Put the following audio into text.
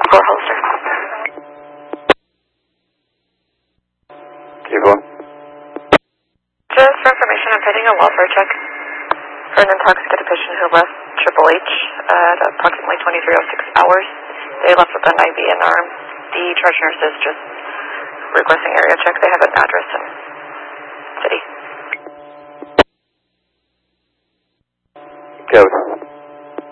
Gore Hollister. Keep going. Just for information, I'm pending a welfare check for an intoxicated patient who left Triple H at approximately 23:06 hours. They left with an IV and arm. The charge nurse is just requesting area check. They have an address